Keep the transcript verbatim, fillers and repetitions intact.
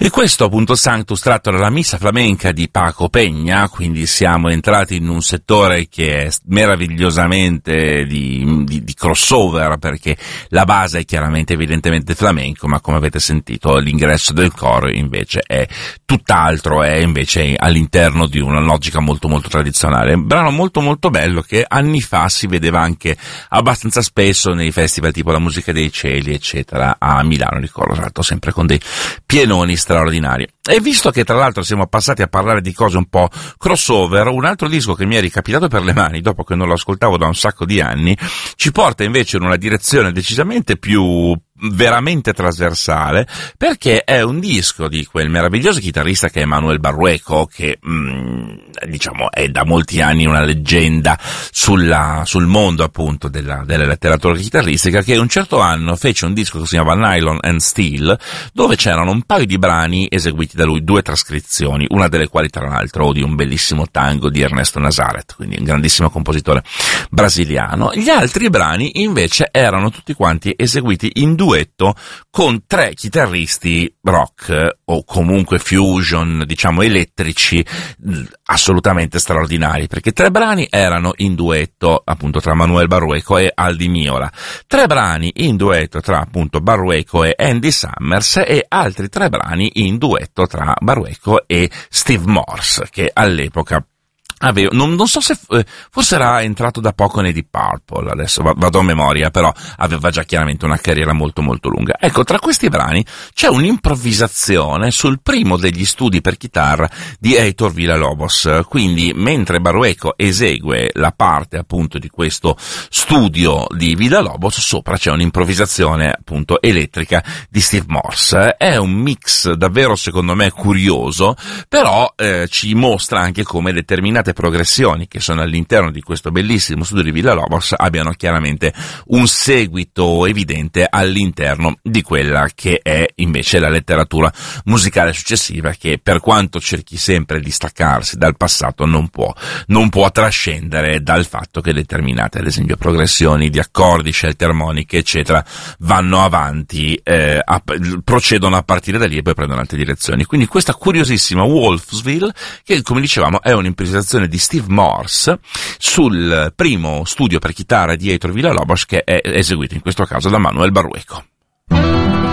E questo appunto Sanctus tratto dalla Missa Flamenca di Paco Peña, quindi siamo entrati in un settore che è meravigliosamente di, di, di crossover, perché la base è chiaramente evidentemente flamenco, ma come avete sentito l'ingresso del coro invece è tutt'altro, è invece all'interno di una logica molto molto tradizionale. Un brano molto molto bello che anni fa si vedeva anche abbastanza spesso nei festival tipo la Musica dei Cieli eccetera a Milano, ricordo, tra l'altro sempre con dei pienoni straordinari. E visto che tra l'altro siamo passati a parlare di cose un po' crossover, un altro disco che mi è ricapitato per le mani dopo che non lo ascoltavo da un sacco di anni ci porta invece in una direzione decisamente più veramente trasversale, perché è un disco di quel meraviglioso chitarrista che è Manuel Barrueco, che mh, diciamo è da molti anni una leggenda sulla, sul mondo appunto della, della letteratura chitarristica, che un certo anno fece un disco che si chiamava Nylon and Steel, dove c'erano un paio di brani eseguiti da lui, due trascrizioni, una delle quali tra l'altro di un bellissimo tango di Ernesto Nazaret, quindi un grandissimo compositore brasiliano. Gli altri brani invece erano tutti quanti eseguiti in duetto con tre chitarristi rock o comunque fusion, diciamo elettrici, assolutamente straordinari, perché tre brani erano in duetto appunto tra Manuel Barrueco e Aldi Meola, tre brani in duetto tra appunto Barrueco e Andy Summers e altri tre brani in duetto tra Barrueco e Steve Morse, che all'epoca Avevo, non, non so se eh, forse era entrato da poco nei Deep Purple, adesso vado a memoria, però aveva già chiaramente una carriera molto molto lunga. Ecco, tra questi brani c'è un'improvvisazione sul primo degli studi per chitarra di Heitor Villa-Lobos, quindi mentre Barrueco esegue la parte appunto di questo studio di Villa-Lobos, sopra c'è un'improvvisazione appunto elettrica di Steve Morse. È un mix davvero secondo me curioso, però eh, ci mostra anche come determinate progressioni che sono all'interno di questo bellissimo studio di Villa-Lobos abbiano chiaramente un seguito evidente all'interno di quella che è invece la letteratura musicale successiva, che per quanto cerchi sempre di staccarsi dal passato non può, non può trascendere dal fatto che determinate ad esempio progressioni di accordi, scelte armoniche eccetera vanno avanti, eh, a, procedono a partire da lì e poi prendono altre direzioni. Quindi questa curiosissima Wolfsville, che come dicevamo è un'improvvisazione di Steve Morse sul primo studio per chitarra di Heitor Villa-Lobos, che è eseguito in questo caso da Manuel Barrueco.